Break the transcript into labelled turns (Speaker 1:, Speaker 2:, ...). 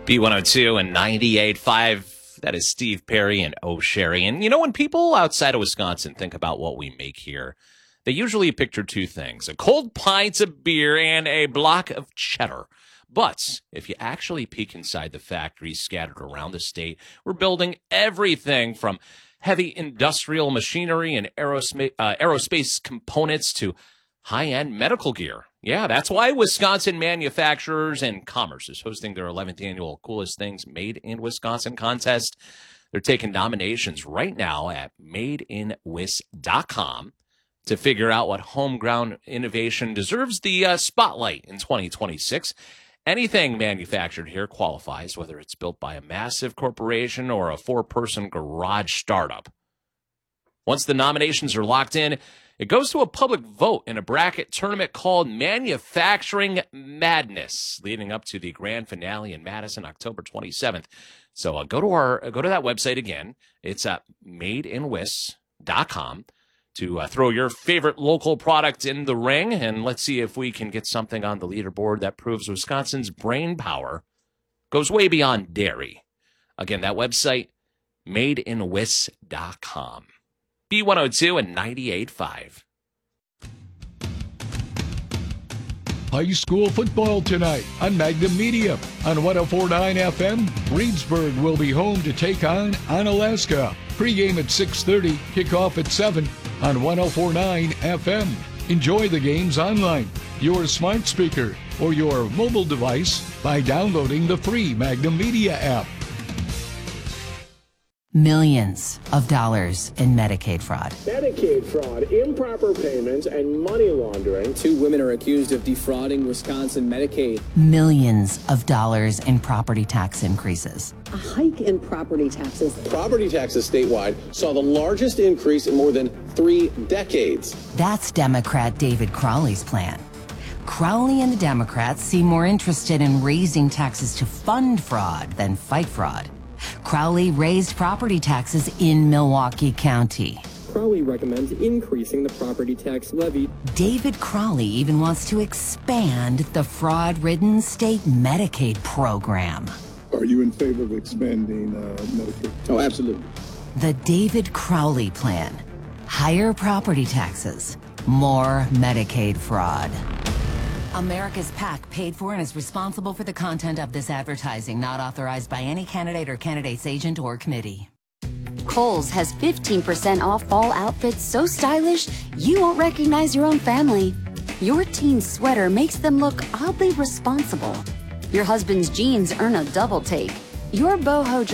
Speaker 1: B102 and 98.5. That is Steve Perry and O'Sherry. And you know, when people outside of Wisconsin think about what we make here, they usually picture two things: a cold pint of beer and a block of cheddar. But if you actually peek inside the factories scattered around the state, we're building everything from heavy industrial machinery and aerospace components to high-end medical gear. Yeah, that's why Wisconsin Manufacturers and Commerce is hosting their 11th annual Coolest Things Made in Wisconsin contest. They're taking nominations right now at madeinwis.com to figure out what homegrown innovation deserves the spotlight in 2026. Anything manufactured here qualifies, whether it's built by a massive corporation or a four-person garage startup. Once the nominations are locked in, it goes to a public vote in a bracket tournament called Manufacturing Madness, leading up to the grand finale in Madison, October 27th. So go to that website again. It's at madeinwis.com to throw your favorite local product in the ring, and let's see if we can get something on the leaderboard that proves Wisconsin's brain power goes way beyond dairy. Again, that website, madeinwis.com. B102 and 98.5.
Speaker 2: High school football tonight on Magnum Media. On 104.9 FM, Reedsburg will be home to take on Onalaska. Pre-game at 6:30, kickoff at 7 on 104.9 FM. Enjoy the games online, your smart speaker, or your mobile device by downloading the free Magnum Media app.
Speaker 3: Millions of dollars in Medicaid fraud.
Speaker 4: Medicaid fraud, improper payments, and money laundering.
Speaker 5: 2 women are accused of defrauding Wisconsin Medicaid.
Speaker 3: Millions of dollars in property tax increases.
Speaker 6: A hike in property taxes.
Speaker 4: Property taxes statewide saw the largest increase in more than 3 decades.
Speaker 3: That's Democrat David Crowley's plan. Crowley and the Democrats seem more interested in raising taxes to fund fraud than fight fraud. Crowley raised property taxes in Milwaukee County.
Speaker 5: Crowley recommends increasing the property tax levy.
Speaker 3: David Crowley even wants to expand the fraud-ridden state Medicaid program.
Speaker 7: Are you in favor of expanding Medicaid?
Speaker 5: Oh, absolutely.
Speaker 3: The David Crowley plan. Higher property taxes, more Medicaid fraud. America's PAC paid for and is responsible for the content of this advertising, not authorized by any candidate or candidate's agent or committee.
Speaker 8: Kohl's has 15% off fall outfits so stylish you won't recognize your own family. Your teen's sweater makes them look oddly responsible. Your husband's jeans earn a double take. Your boho